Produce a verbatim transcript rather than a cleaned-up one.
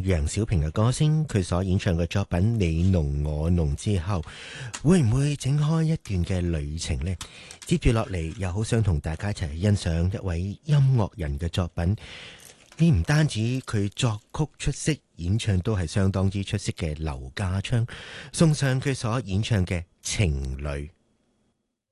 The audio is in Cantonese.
楊小萍嘅歌聲，佢所演唱嘅作品《你儂我儂》之後，會唔會展開一段嘅旅程呢？接住落嚟，又好想同大家一齊欣賞一位音樂人嘅作品。呢唔單止佢作曲出色，演唱都係相當之出色嘅劉家昌，送上佢所演唱嘅《情侶》。